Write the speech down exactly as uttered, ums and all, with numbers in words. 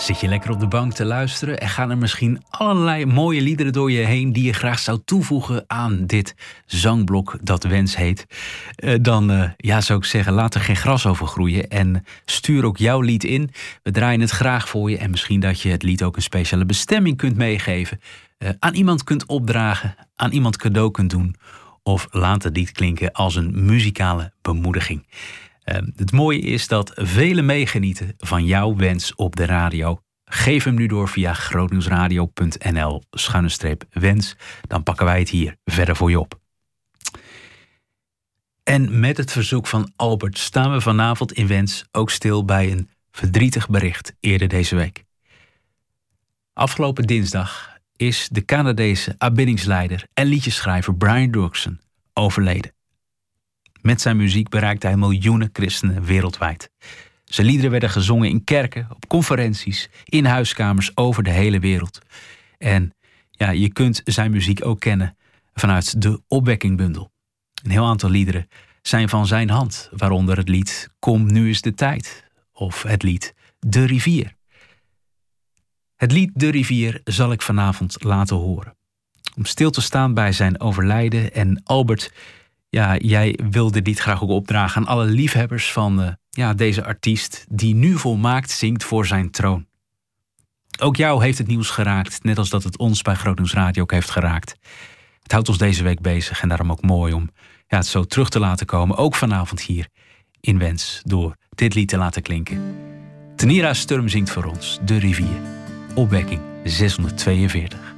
Zit je lekker op de bank te luisteren en gaan er misschien allerlei mooie liederen door je heen die je graag zou toevoegen aan dit zangblok dat Wens heet? Uh, dan uh, ja, zou ik zeggen, laat er geen gras over groeien en stuur ook jouw lied in. We draaien het graag voor je en misschien dat je het lied ook een speciale bestemming kunt meegeven. Uh, aan iemand kunt opdragen, aan iemand cadeau kunt doen of laat het lied klinken als een muzikale bemoediging. Uh, het mooie is dat velen meegenieten van jouw wens op de radio. Geef hem nu door via grootnieuwsradio punt n l schuine streep wens. Dan pakken wij het hier verder voor je op. En met het verzoek van Albert staan we vanavond in Wens ook stil bij een verdrietig bericht eerder deze week. Afgelopen dinsdag is de Canadese aanbiddingsleider en liedjeschrijver Brian Doerksen overleden. Met zijn muziek bereikte hij miljoenen christenen wereldwijd. Zijn liederen werden gezongen in kerken, op conferenties, in huiskamers over de hele wereld. En ja, je kunt zijn muziek ook kennen vanuit de Opwekkingbundel. Een heel aantal liederen zijn van zijn hand, waaronder het lied Kom, nu is de tijd of het lied De Rivier. Het lied De Rivier zal ik vanavond laten horen. Om stil te staan bij zijn overlijden. En Albert, ja, jij wilde dit graag ook opdragen aan alle liefhebbers van uh, ja, deze artiest die nu volmaakt zingt voor zijn troon. Ook jou heeft het nieuws geraakt, net als dat het ons bij Grootnieuws Radio ook heeft geraakt. Het houdt ons deze week bezig en daarom ook mooi om ja, het zo terug te laten komen, ook vanavond hier in Wens, door dit lied te laten klinken. Tenira Sturm zingt voor ons De Rivier, opwekking zeshonderdtweeënveertig.